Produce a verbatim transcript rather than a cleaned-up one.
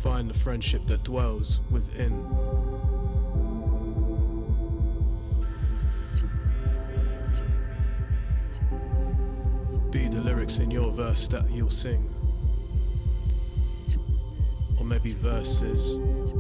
Find the friendship that dwells within. Be the lyrics in your verse that you'll sing. Or maybe verses